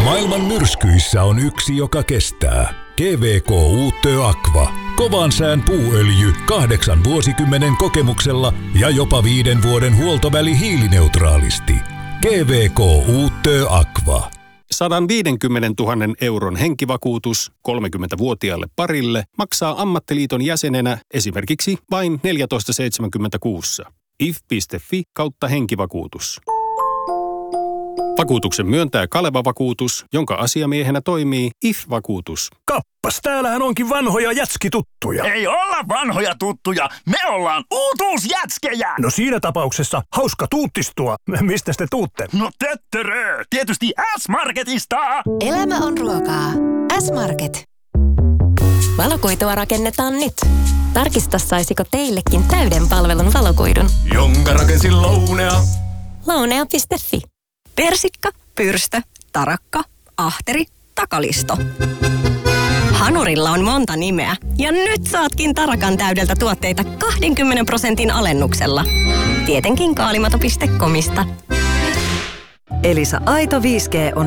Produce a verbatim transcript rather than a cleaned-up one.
Maailman myrskyissä on yksi, joka kestää. G V K Uutö Aqua. Kovan sään puuöljy kahdeksan vuosikymmenen kokemuksella ja jopa viiden vuoden huoltoväli hiilineutraalisti. G V K Uutö Aqua. sata viisikymmentätuhatta euron henkivakuutus kolmekymmentävuotiaalle parille maksaa ammattiliiton jäsenenä esimerkiksi vain neljätoista pilkku seitsemänkymmentäkuusi. if piste fi kautta henkivakuutus. Vakuutuksen myöntää Kaleva Vakuutus, jonka asiamiehenä toimii I F-vakuutus. Kappas, täällähän onkin vanhoja jätskituttuja. Ei olla vanhoja tuttuja, me ollaan uutuusjätskejä! No siinä tapauksessa hauska tuuttistua. Mistä te tuutte? No töttörö, tietysti S-Marketista! Elämä on ruokaa. S-Market. Valokuitua rakennetaan nyt. Tarkista, saisiko teillekin täyden palvelun valokuidun. Jonka rakensin Lounea. Lounea piste fi. Persikka, pyrstö, tarakka, ahteri, takalisto. Hanurilla on monta nimeä ja nyt saatkin Tarakan täydeltä tuotteita kaksikymmentä prosentin alennuksella. Tietenkin kaalimato piste comista. Elisa Aito viisi G on